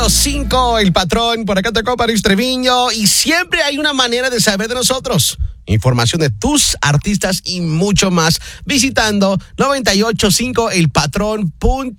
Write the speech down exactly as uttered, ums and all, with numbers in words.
cinco, El Patrón, por acá tocó París Treviño y siempre hay una manera de saber de nosotros. Información de tus artistas y mucho más visitando noventa y ocho punto cinco el patrón punto